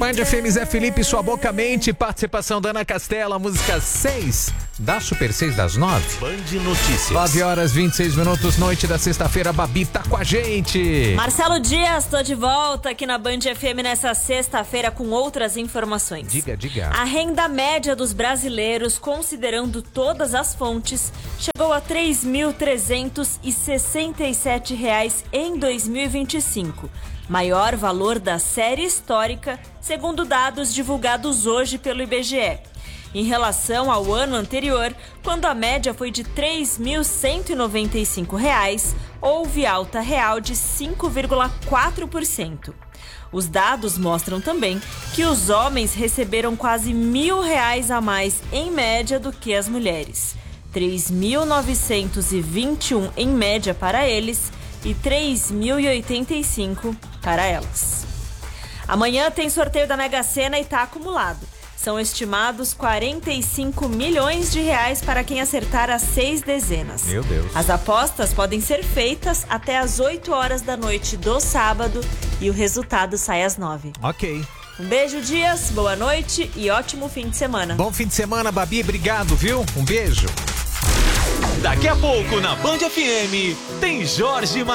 Band FM Zé Felipe, Sua Boca Mente, participação da Ana Castela, música 6 da Super 6 das 9. Band Notícias. 9 horas 26 minutos, noite da sexta-feira, Babi tá com a gente. Marcelo Dias, tô de volta aqui na Band FM nessa sexta-feira com outras informações. Diga. A renda média dos brasileiros, considerando todas as fontes, chegou a R$ 3.367 em 2025. Maior valor da série histórica, segundo dados divulgados hoje pelo IBGE. Em relação ao ano anterior, quando a média foi de R$ 3.195, houve alta real de 5,4%. Os dados mostram também que os homens receberam quase R$ 1.000 a mais em média do que as mulheres. R$ 3.921 em média para eles e R$ 3.085 para elas. Amanhã tem sorteio da Mega Sena e está acumulado. São estimados R$ 45 milhões para quem acertar as 6 dezenas. Meu Deus. As apostas podem ser feitas até às 8 horas da noite do sábado e o resultado sai às 9. Ok. Um beijo, Dias, boa noite e ótimo fim de semana. Bom fim de semana, Babi, obrigado, viu? Um beijo. Daqui a pouco na Band FM tem Jorge